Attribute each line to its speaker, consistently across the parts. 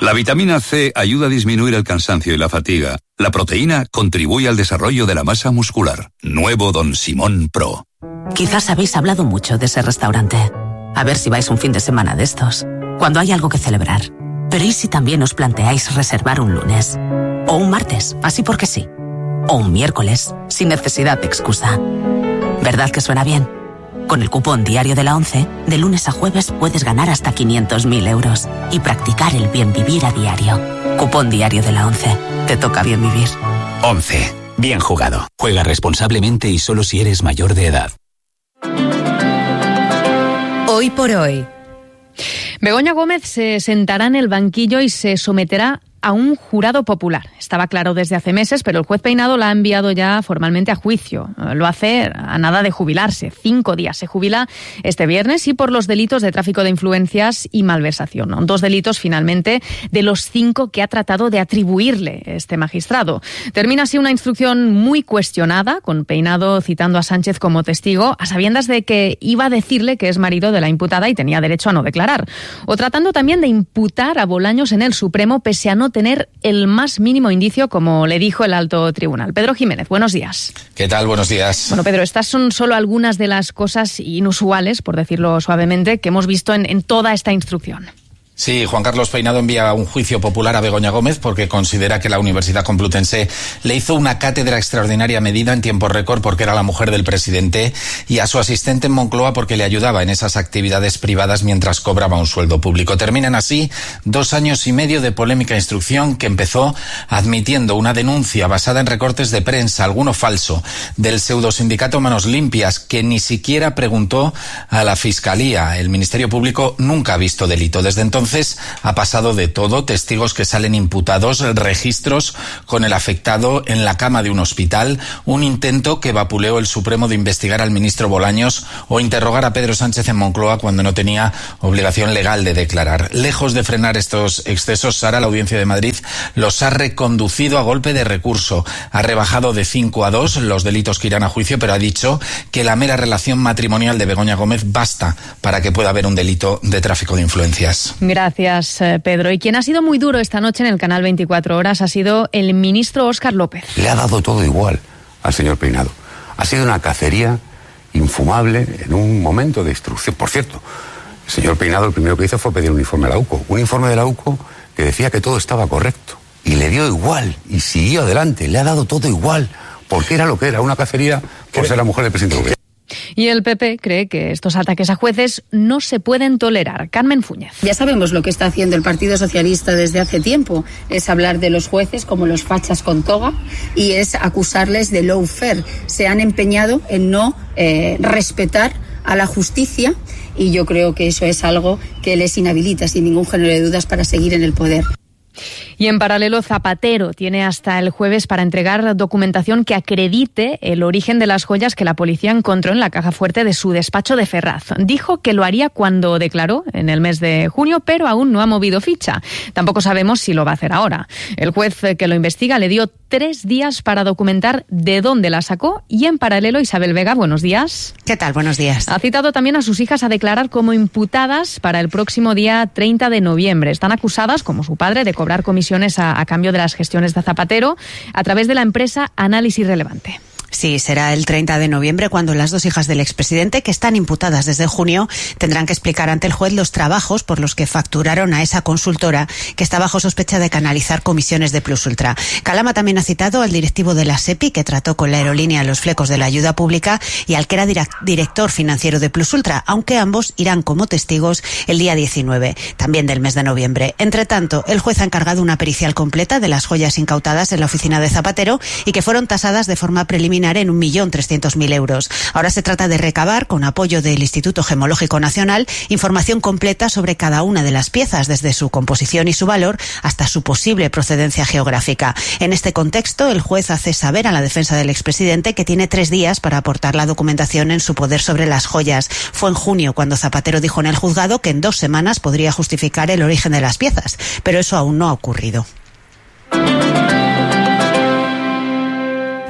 Speaker 1: La vitamina C ayuda a disminuir el cansancio y la fatiga. La proteína contribuye al desarrollo de la masa muscular. Nuevo Don Simón Pro.
Speaker 2: Quizás habéis hablado mucho de ese restaurante. A ver si vais un fin de semana de estos, cuando hay algo que celebrar. Pero ¿y si también os planteáis reservar un lunes? O un martes, así porque sí. O un miércoles, sin necesidad de excusa. ¿Verdad que suena bien? Con el cupón diario de la ONCE, de lunes a jueves puedes ganar hasta 500.000 euros y practicar el bien vivir a diario. Cupón diario de la ONCE. Te toca bien vivir.
Speaker 3: ONCE. Bien jugado. Juega responsablemente y solo si eres mayor de edad.
Speaker 4: Hoy por hoy.
Speaker 5: Begoña Gómez se sentará en el banquillo y se someterá a un jurado popular. Estaba claro desde hace meses, pero el juez Peinado la ha enviado ya formalmente a juicio. Lo hace a nada de jubilarse. 5 días. Se jubila este viernes y por los delitos de tráfico de influencias y malversación. 2 delitos, finalmente, de los 5 que ha tratado de atribuirle este magistrado. Termina así una instrucción muy cuestionada, con Peinado citando a Sánchez como testigo, a sabiendas de que iba a decirle que es marido de la imputada y tenía derecho a no declarar. O tratando también de imputar a Bolaños en el Supremo, pese a no tener el más mínimo indicio, como le dijo el alto tribunal. Pedro Jiménez, buenos días.
Speaker 6: ¿Qué tal? Buenos días.
Speaker 5: Bueno, Pedro, estas son solo algunas de las cosas inusuales, por decirlo suavemente, que hemos visto en toda esta instrucción.
Speaker 6: Sí, Juan Carlos Peinado envía un juicio popular a Begoña Gómez porque considera que la Universidad Complutense le hizo una cátedra extraordinaria medida en tiempo récord porque era la mujer del presidente, y a su asistente en Moncloa porque le ayudaba en esas actividades privadas mientras cobraba un sueldo público. Terminan así 2 años y medio de polémica instrucción que empezó admitiendo una denuncia basada en recortes de prensa, alguno falso, del pseudosindicato Manos Limpias, que ni siquiera preguntó a la Fiscalía. El Ministerio Público nunca ha visto delito. Desde entonces ha pasado de todo: testigos que salen imputados, registros con el afectado en la cama de un hospital, un intento que vapuleó el Supremo de investigar al ministro Bolaños o interrogar a Pedro Sánchez en Moncloa cuando no tenía obligación legal de declarar. Lejos de frenar estos excesos, Sara, la Audiencia de Madrid los ha reconducido a golpe de recurso. Ha rebajado de 5 a 2 los delitos que irán a juicio, pero ha dicho que la mera relación matrimonial de Begoña Gómez basta para que pueda haber un delito de tráfico de influencias.
Speaker 5: Gracias, Pedro. Y quien ha sido muy duro esta noche en el canal 24 Horas ha sido el ministro Óscar López.
Speaker 7: Le ha dado todo igual al señor Peinado. Ha sido una cacería infumable en un momento de instrucción. Por cierto, el señor Peinado lo primero que hizo fue pedir un informe a la UCO. Un informe de la UCO que decía que todo estaba correcto. Y le dio igual y siguió adelante. Le ha dado todo igual porque era lo que era, una cacería por ser la mujer del presidente del gobierno.
Speaker 5: Y el PP cree que estos ataques a jueces no se pueden tolerar. Carmen Fúñez.
Speaker 8: Ya sabemos lo que está haciendo el Partido Socialista desde hace tiempo. Es hablar de los jueces como los fachas con toga y es acusarles de lawfare. Se han empeñado en no respetar a la justicia y yo creo que eso es algo que les inhabilita sin ningún género de dudas para seguir en el poder.
Speaker 5: Y en paralelo, Zapatero tiene hasta el jueves para entregar documentación que acredite el origen de las joyas que la policía encontró en la caja fuerte de su despacho de Ferraz. Dijo que lo haría cuando declaró en el mes de junio, pero aún no ha movido ficha. Tampoco sabemos si lo va a hacer ahora. El juez que lo investiga le dio 3 días para documentar de dónde la sacó y en paralelo, Isabel Vega, buenos días.
Speaker 4: ¿Qué tal? Buenos días.
Speaker 5: Ha citado también a sus hijas a declarar como imputadas para el próximo día 30 de noviembre. Están acusadas, como su padre, de cobrar comisiones a cambio de las gestiones de Zapatero a través de la empresa Análisis Relevante.
Speaker 4: Sí, será el 30 de noviembre cuando las 2 hijas del expresidente, que están imputadas desde junio, tendrán que explicar ante el juez los trabajos por los que facturaron a esa consultora que está bajo sospecha de canalizar comisiones de Plus Ultra. Calama también ha citado al directivo de la SEPI, que trató con la aerolínea los flecos de la ayuda pública, y al que era director financiero de Plus Ultra, aunque ambos irán como testigos el día 19, también del mes de noviembre. Entre tanto, el juez ha encargado una pericial completa de las joyas incautadas en la oficina de Zapatero y que fueron tasadas de forma preliminar en 1.300.000 euros. Ahora se trata de recabar, con apoyo del Instituto Gemológico Nacional, información completa sobre cada una de las piezas, desde su composición y su valor hasta su posible procedencia geográfica. En este contexto, el juez hace saber a la defensa del expresidente que tiene 3 días para aportar la documentación en su poder sobre las joyas. Fue en junio cuando Zapatero dijo en el juzgado que en 2 semanas podría justificar el origen de las piezas, pero eso aún no ha ocurrido.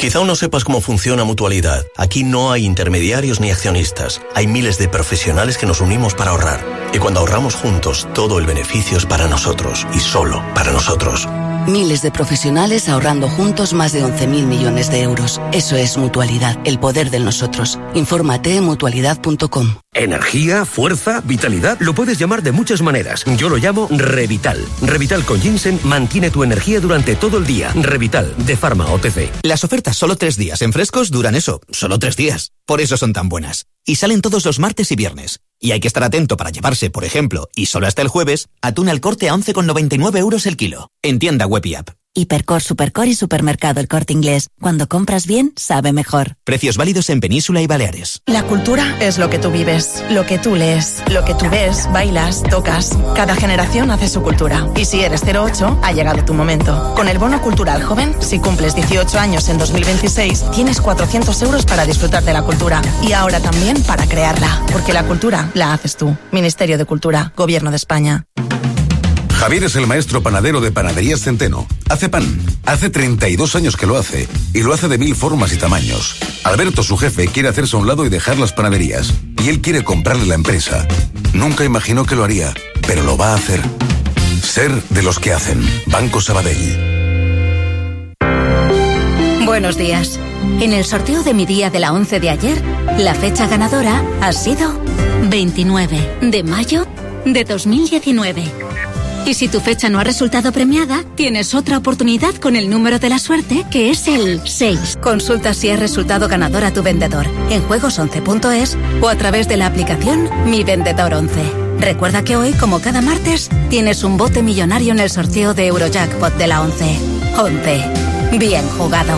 Speaker 9: Quizá aún no sepas cómo funciona Mutualidad. Aquí no hay intermediarios ni accionistas. Hay miles de profesionales que nos unimos para ahorrar. Y cuando ahorramos juntos, todo el beneficio es para nosotros y solo para nosotros.
Speaker 10: Miles de profesionales ahorrando juntos más de 11.000 millones de euros. Eso es Mutualidad, el poder del nosotros. Infórmate en mutualidad.com.
Speaker 11: Energía, fuerza, vitalidad, lo puedes llamar de muchas maneras. Yo lo llamo Revital. Revital con ginseng mantiene tu energía durante todo el día. Revital, de Pharma OTC.
Speaker 12: Las ofertas solo 3 días en Frescos duran eso, solo 3 días. Por eso son tan buenas. Y salen todos los martes y viernes. Y hay que estar atento para llevarse, por ejemplo, y solo hasta el jueves, atún al Corte a 11,99 euros el kilo. En tienda web y app.
Speaker 13: Hipercor, Supercor y Supermercado El Corte Inglés. Cuando compras bien, sabe mejor.
Speaker 12: Precios válidos en Península y Baleares.
Speaker 14: La cultura es lo que tú vives, lo que tú lees, lo que tú ves, bailas, tocas. Cada generación hace su cultura. Y si eres 08, ha llegado tu momento. Con el Bono Cultural Joven, si cumples 18 años en 2026, tienes 400 euros para disfrutar de la cultura. Y ahora también para crearla. Porque la cultura la haces tú. Ministerio de Cultura, Gobierno de España.
Speaker 15: Javier es el maestro panadero de Panaderías Centeno. Hace pan. Hace 32 años que lo hace. Y lo hace de 1000 formas y tamaños. Alberto, su jefe, quiere hacerse a un lado y dejar las panaderías. Y él quiere comprarle la empresa. Nunca imaginó que lo haría, pero lo va a hacer. Ser de los que hacen. Banco Sabadell.
Speaker 16: Buenos días. En el sorteo de mi día de la 11 de ayer, la fecha ganadora ha sido 29 de mayo de 2019. Y si tu fecha no ha resultado premiada, tienes otra oportunidad con el número de la suerte, que es el 6. Consulta si has resultado ganador a tu vendedor en juegos11.es o a través de la aplicación Mi Vendedor 11. Recuerda que hoy, como cada martes, tienes un bote millonario en el sorteo de Eurojackpot de la 11. 11. Bien jugado.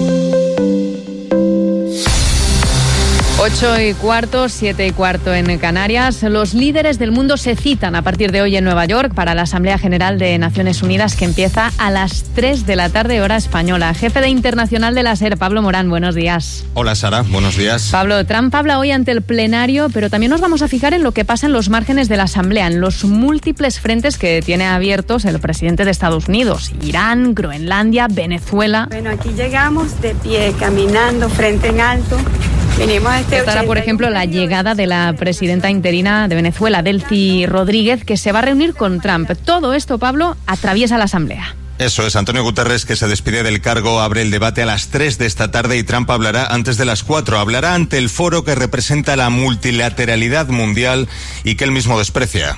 Speaker 5: 8:15, 7:15 en Canarias. Los líderes del mundo se citan a partir de hoy en Nueva York para la Asamblea General de Naciones Unidas, que empieza a las 3 de la tarde, hora española. Jefe de Internacional de la SER, Pablo Morán, buenos días.
Speaker 17: Hola Sara, buenos días.
Speaker 5: Pablo, Trump habla hoy ante el plenario, pero también nos vamos a fijar en lo que pasa en los márgenes de la Asamblea, en los múltiples frentes que tiene abiertos el presidente de Estados Unidos: Irán, Groenlandia, Venezuela.
Speaker 18: Bueno, aquí llegamos de pie, caminando, frente en alto.
Speaker 5: Estará, por ejemplo, la llegada de la presidenta interina de Venezuela, Delcy Rodríguez, que se va a reunir con Trump. Todo esto, Pablo, atraviesa la Asamblea.
Speaker 17: Eso es, Antonio Guterres, que se despide del cargo, abre el debate a las 3 de esta tarde y Trump hablará antes de las 4. Hablará ante el foro que representa la multilateralidad mundial y que él mismo desprecia.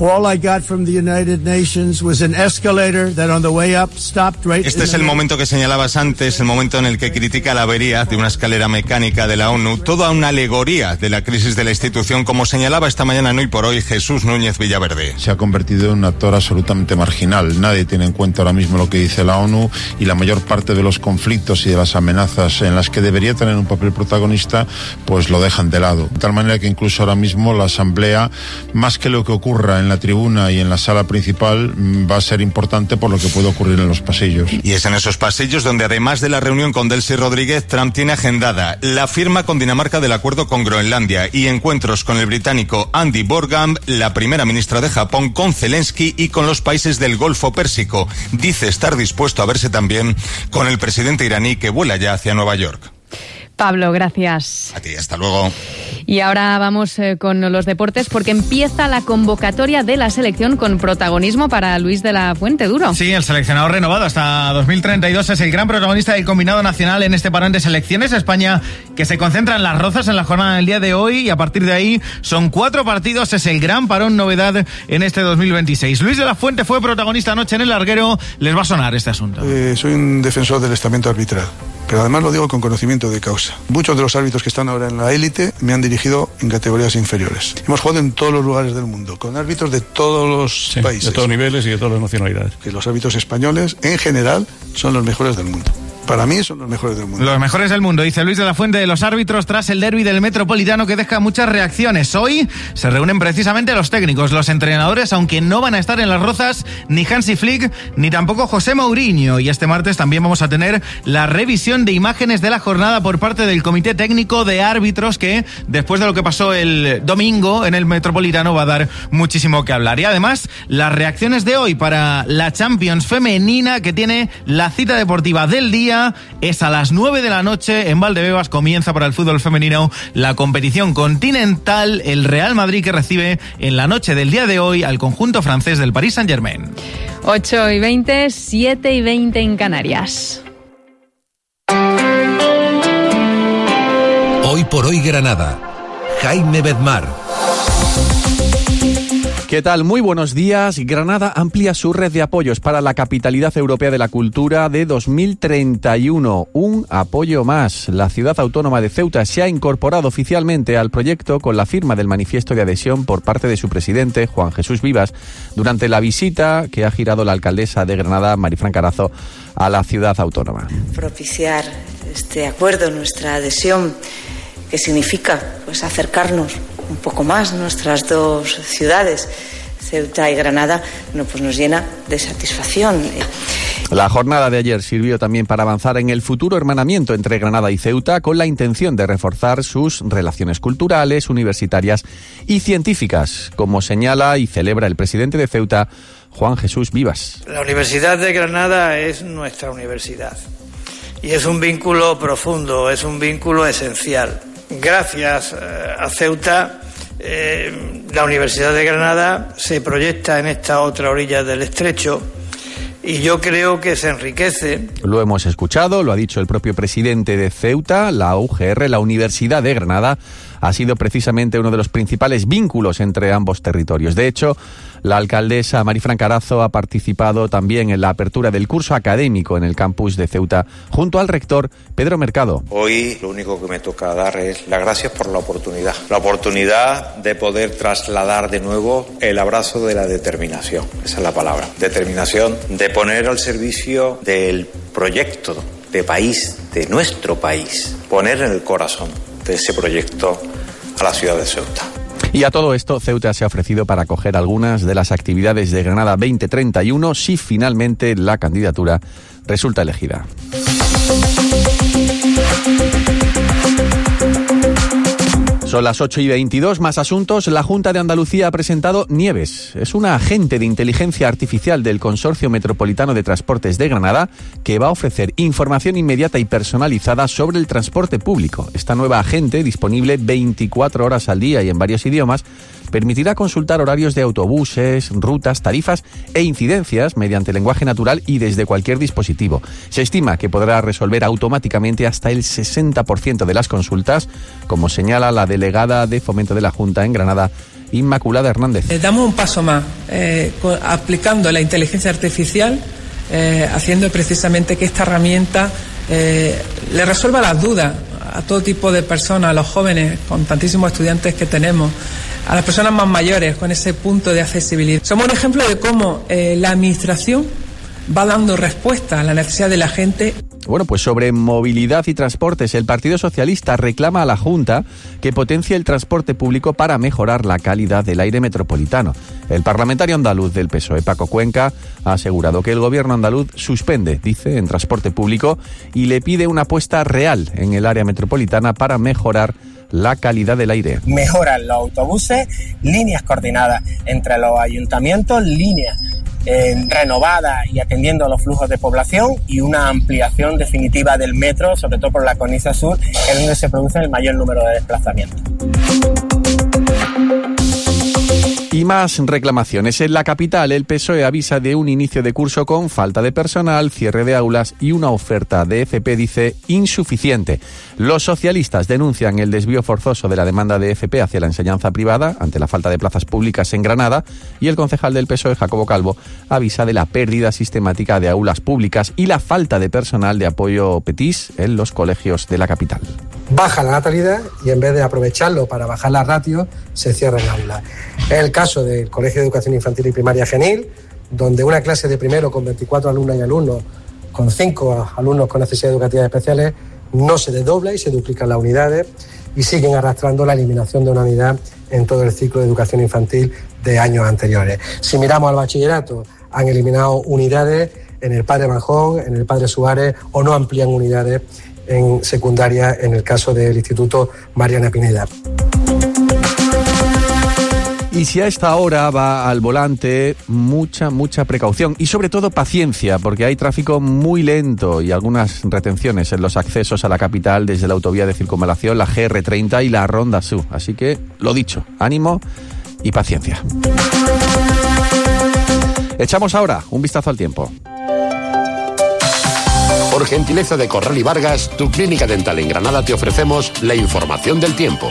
Speaker 17: Este es el momento que señalabas antes, el momento en el que critica la avería de una escalera mecánica de la ONU, toda una alegoría de la crisis de la institución, como señalaba esta mañana en Hoy por Hoy Jesús Núñez Villaverde.
Speaker 19: Se ha convertido en un actor absolutamente marginal. Nadie tiene en cuenta ahora mismo lo que dice la ONU, y la mayor parte de los conflictos y de las amenazas en las que debería tener un papel protagonista, pues lo dejan de lado. De tal manera que incluso ahora mismo la Asamblea, más que lo que ocurra en la tribuna y en la sala principal, va a ser importante por lo que puede ocurrir en los pasillos.
Speaker 17: Y es en esos pasillos donde, además de la reunión con Delcy Rodríguez, Trump tiene agendada la firma con Dinamarca del acuerdo con Groenlandia y encuentros con el británico Andy Borgham, la primera ministra de Japón, con Zelensky y con los países del Golfo Pérsico. Dice estar dispuesto a verse también con el presidente iraní, que vuela ya hacia Nueva York.
Speaker 5: Pablo, gracias.
Speaker 17: A ti, hasta luego.
Speaker 5: Y ahora vamos con los deportes, porque empieza la convocatoria de la selección con protagonismo para Luis de la Fuente Duro.
Speaker 20: Sí, el seleccionado renovado hasta 2032 es el gran protagonista del combinado nacional en este parón de selecciones. España, que se concentra en Las Rozas en la jornada del día de hoy, y a partir de ahí son 4 partidos, es el gran parón novedad en este 2026. Luis de la Fuente fue protagonista anoche en el Larguero, les va a sonar este asunto.
Speaker 21: Soy un defensor del estamento arbitral, pero además lo digo con conocimiento de causa. Muchos de los árbitros que están ahora en la élite me han dirigido en categorías inferiores. Hemos jugado en todos los lugares del mundo, con árbitros de todos los países.
Speaker 22: De todos niveles y de todas las nacionalidades.
Speaker 21: Que los árbitros españoles, en general, son los mejores del mundo. Para mí son los mejores del mundo.
Speaker 20: Los mejores del mundo, dice Luis de la Fuente de los árbitros tras el derbi del Metropolitano, que deja muchas reacciones. Hoy se reúnen precisamente los técnicos, los entrenadores, aunque no van a estar en Las Rozas ni Hansi Flick ni tampoco José Mourinho. Y este martes también vamos a tener la revisión de imágenes de la jornada por parte del Comité Técnico de Árbitros, que después de lo que pasó el domingo en el Metropolitano va a dar muchísimo que hablar. Y además las reacciones de hoy para la Champions femenina, que tiene la cita deportiva del día día es a las 9 de la noche. En Valdebebas comienza para el fútbol femenino la competición continental. El Real Madrid que recibe en la noche del día de hoy al conjunto francés del Paris Saint-Germain.
Speaker 5: 8:20, 7:20 en Canarias.
Speaker 1: Hoy por hoy Granada. Jaime Bedmar.
Speaker 2: ¿Qué tal? Muy buenos días. Granada amplía su red de apoyos para la Capitalidad Europea de la Cultura de 2031. Un apoyo más. La ciudad autónoma de Ceuta se ha incorporado oficialmente al proyecto con la firma del manifiesto de adhesión por parte de su presidente, Juan Jesús Vivas, durante la visita que ha girado la alcaldesa de Granada, Marifran Carazo, a la ciudad autónoma.
Speaker 23: Propiciar este acuerdo, nuestra adhesión, que significa pues acercarnos un poco más nuestras dos ciudades, Ceuta y Granada, pues nos llena de satisfacción.
Speaker 2: La jornada de ayer sirvió también para avanzar en el futuro hermanamiento entre Granada y Ceuta, con la intención de reforzar sus relaciones culturales, universitarias y científicas, como señala y celebra el presidente de Ceuta, Juan Jesús Vivas.
Speaker 24: La Universidad de Granada es nuestra universidad y es un vínculo profundo, es un vínculo esencial. Gracias a Ceuta, la Universidad de Granada se proyecta en esta otra orilla del estrecho y yo creo que se enriquece.
Speaker 2: Lo hemos escuchado, lo ha dicho el propio presidente de Ceuta. La UGR, la Universidad de Granada, ha sido precisamente uno de los principales vínculos entre ambos territorios. De hecho, la alcaldesa Marifran Carazo ha participado también en la apertura del curso académico en el campus de Ceuta, junto al rector Pedro Mercado.
Speaker 25: Hoy lo único que me toca dar es las gracias por la oportunidad de poder trasladar de nuevo el abrazo de la determinación. Esa es la palabra, determinación de poner al servicio del proyecto de país, de nuestro país, poner en el corazón de ese proyecto a la ciudad de Ceuta.
Speaker 2: Y a todo esto, Ceuta se ha ofrecido para acoger algunas de las actividades de Granada 2031 si finalmente la candidatura resulta elegida. Son las 8:22, más asuntos. La Junta de Andalucía ha presentado Nieves. Es una agente de inteligencia artificial del Consorcio Metropolitano de Transportes de Granada que va a ofrecer información inmediata y personalizada sobre el transporte público. Esta nueva agente, disponible 24 horas al día y en varios idiomas, permitirá consultar horarios de autobuses, rutas, tarifas e incidencias mediante lenguaje natural y desde cualquier dispositivo. Se estima que podrá resolver automáticamente hasta el 60% de las consultas, como señala la delegada de Fomento de la Junta en Granada, Inmaculada Hernández.
Speaker 26: Damos un paso más, aplicando la inteligencia artificial, haciendo precisamente que esta herramienta le resuelva las dudas a todo tipo de personas, a los jóvenes, con tantísimos estudiantes que tenemos, a las personas más mayores, con ese punto de accesibilidad. Somos un ejemplo de cómo la administración va dando respuesta a la necesidad de la gente.
Speaker 2: Bueno, pues sobre movilidad y transportes, el Partido Socialista reclama a la Junta que potencie el transporte público para mejorar la calidad del aire metropolitano. El parlamentario andaluz del PSOE, Paco Cuenca, ha asegurado que el gobierno andaluz suspende, dice, en transporte público y le pide una apuesta real en el área metropolitana para mejorar la calidad del aire.
Speaker 27: Mejoran los autobuses, líneas coordinadas entre los ayuntamientos, líneas renovadas y atendiendo a los flujos de población y una ampliación definitiva del metro, sobre todo por la cornisa sur, que es donde se produce el mayor número de desplazamientos.
Speaker 2: Y más reclamaciones. En la capital, el PSOE avisa de un inicio de curso con falta de personal, cierre de aulas y una oferta de FP, dice, insuficiente. Los socialistas denuncian el desvío forzoso de la demanda de FP hacia la enseñanza privada ante la falta de plazas públicas en Granada, y el concejal del PSOE, Jacobo Calvo, avisa de la pérdida sistemática de aulas públicas y la falta de personal de apoyo PETIS en los colegios de la capital.
Speaker 28: Baja la natalidad y en vez de aprovecharlo para bajar la ratio, se cierra el aula. Es el caso del Colegio de Educación Infantil y Primaria Genil, donde una clase de primero con 24 alumnas y alumnos, con 5 alumnos con necesidades educativas especiales, no se desdobla y se duplican las unidades y siguen arrastrando la eliminación de una unidad en todo el ciclo de educación infantil de años anteriores. Si miramos al bachillerato, han eliminado unidades en el Padre Manjón, en el Padre Suárez, o no amplían unidades en secundaria en el caso del Instituto Mariana Pineda.
Speaker 2: Y si a esta hora va al volante, mucha precaución y sobre todo paciencia, porque hay tráfico muy lento y algunas retenciones en los accesos a la capital desde la autovía de circunvalación, la GR30 y la Ronda Sur. Así que, lo dicho, ánimo y paciencia. Echamos ahora un vistazo al tiempo.
Speaker 3: Por gentileza de Corral y Vargas, tu clínica dental en Granada, te ofrecemos la información del tiempo.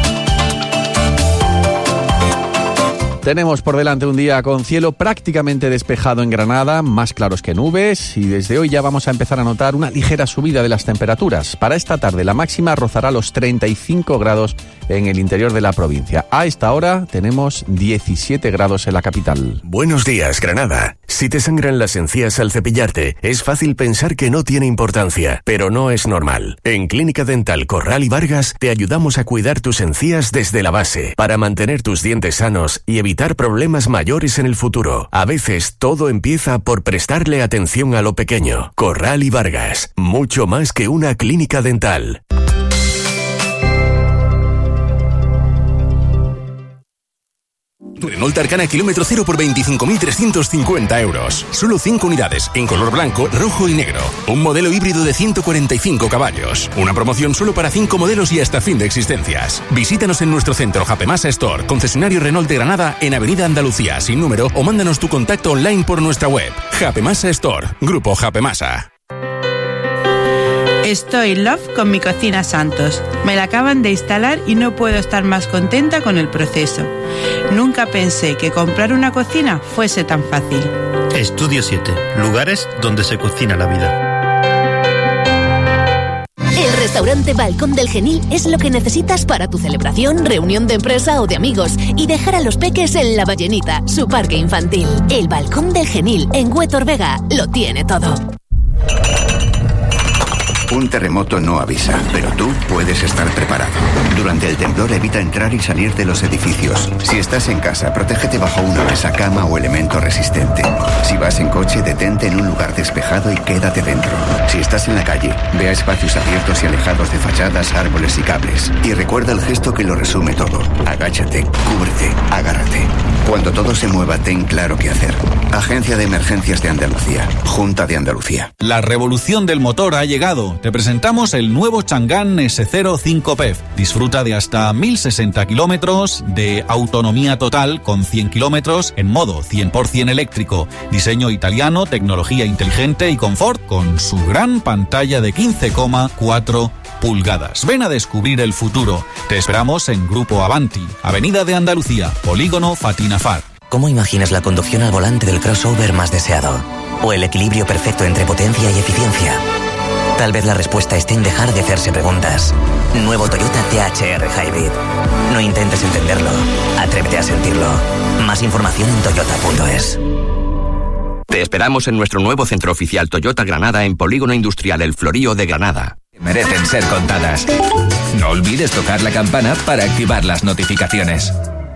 Speaker 2: Tenemos por delante un día con cielo prácticamente despejado en Granada, más claros que nubes, y desde hoy ya vamos a empezar a notar una ligera subida de las temperaturas. Para esta tarde la máxima rozará los 35 grados en el interior de la provincia. A esta hora tenemos 17 grados en la capital.
Speaker 4: Buenos días, Granada. Si te sangran las encías al cepillarte, es fácil pensar que no tiene importancia, pero no es normal. En Clínica Dental Corral y Vargas te ayudamos a cuidar tus encías desde la base, para mantener tus dientes sanos y evitar problemas mayores en el futuro. A veces todo empieza por prestarle atención a lo pequeño. Corral y Vargas, mucho más que una clínica dental.
Speaker 6: Renault Arcana kilómetro cero por 25.350 euros. Solo 5 unidades, en color blanco, rojo y negro. Un modelo híbrido de 145 caballos. Una promoción solo para 5 modelos y hasta fin de existencias. Visítanos en nuestro centro Japemasa Store, concesionario Renault de Granada, en Avenida Andalucía, sin número, o mándanos tu contacto online por nuestra web. Japemasa Store, Grupo Japemasa.
Speaker 7: Estoy love con mi cocina Santos. Me la acaban de instalar y no puedo estar más contenta con el proceso. Nunca pensé que comprar una cocina fuese tan fácil.
Speaker 8: Estudio 7. Lugares donde se cocina la vida.
Speaker 9: El restaurante Balcón del Genil es lo que necesitas para tu celebración, reunión de empresa o de amigos, y dejar a los peques en La Ballenita, su parque infantil. El Balcón del Genil, en Huétor Vega, lo tiene todo.
Speaker 10: Un terremoto no avisa, pero tú puedes estar preparado. Durante el temblor evita entrar y salir de los edificios. Si estás en casa, protégete bajo una mesa, cama o elemento resistente. Si vas en coche, detente en un lugar despejado y quédate dentro. Si estás en la calle, ve a espacios abiertos y alejados de fachadas, árboles y cables. Y recuerda el gesto que lo resume todo. Agáchate, cúbrete, agárrate. Cuando todo se mueva, ten claro qué hacer. Agencia de Emergencias de Andalucía. Junta de Andalucía.
Speaker 11: La revolución del motor ha llegado. Te presentamos el nuevo Chang'an S0 5PEF. Disfruta de hasta 1060 kilómetros de autonomía total con 100 kilómetros en modo 100% eléctrico. Diseño italiano, tecnología inteligente y confort con su gran pantalla de 15,4 pulgadas. Ven a descubrir el futuro. Te esperamos en Grupo Avanti, Avenida de Andalucía, Polígono Fatina Far.
Speaker 29: ¿Cómo imaginas la conducción al volante del crossover más deseado? ¿O el equilibrio perfecto entre potencia y eficiencia? Tal vez la respuesta esté en dejar de hacerse preguntas. Nuevo Toyota THR Hybrid. No intentes entenderlo. Atrévete a sentirlo. Más información en toyota.es.
Speaker 30: Te esperamos en nuestro nuevo centro oficial Toyota Granada en Polígono Industrial El Florío de Granada.
Speaker 31: Merecen ser contadas. No olvides tocar la campana para activar las notificaciones.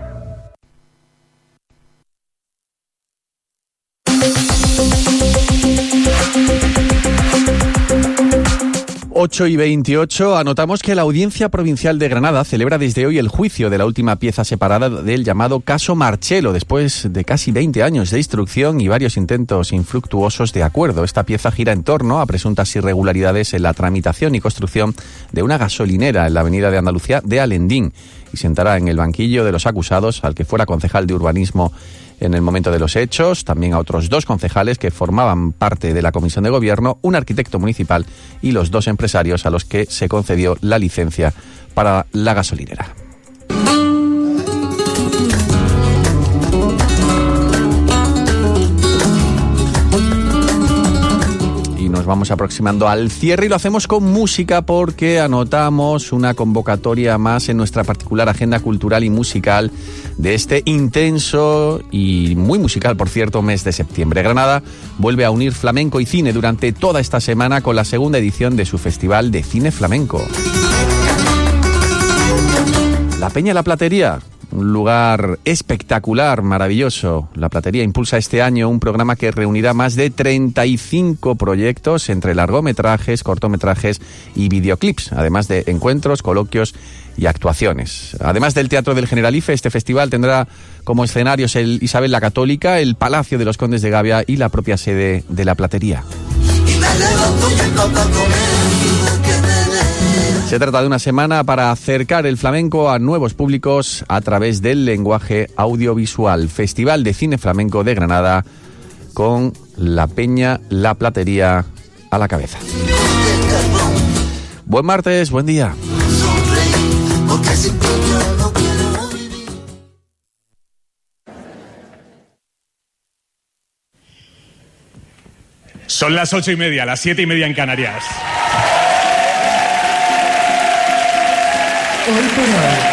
Speaker 2: Ocho y 28, anotamos que la Audiencia Provincial de Granada celebra desde hoy el juicio de la última pieza separada del llamado caso Marchelo, después de casi 20 años de instrucción y varios intentos infructuosos de acuerdo. Esta pieza gira en torno a presuntas irregularidades en la tramitación y construcción de una gasolinera en la Avenida de Andalucía de Alendín y sentará en el banquillo de los acusados al que fuera concejal de urbanismo en el momento de los hechos, también a otros 2 concejales que formaban parte de la Comisión de Gobierno, un arquitecto municipal y los 2 empresarios a los que se concedió la licencia para la gasolinera. Nos vamos aproximando al cierre y lo hacemos con música porque anotamos una convocatoria más en nuestra particular agenda cultural y musical de este intenso y muy musical, por cierto, mes de septiembre. Granada vuelve a unir flamenco y cine durante toda esta semana con la segunda edición de su Festival de Cine Flamenco. La Peña La Platería, un lugar espectacular, maravilloso. La Platería impulsa este año un programa que reunirá más de 35 proyectos entre largometrajes, cortometrajes y videoclips, además de encuentros, coloquios y actuaciones. Además del Teatro del Generalife, este festival tendrá como escenarios el Isabel la Católica, el Palacio de los Condes de Gavia y la propia sede de la Platería. Se trata de una semana para acercar el flamenco a nuevos públicos a través del lenguaje audiovisual. Festival de Cine Flamenco de Granada con la Peña La Platería a la cabeza. Buen martes, buen día.
Speaker 12: Son las 8:30, las 7:30 en Canarias.
Speaker 26: Hoy por hoy.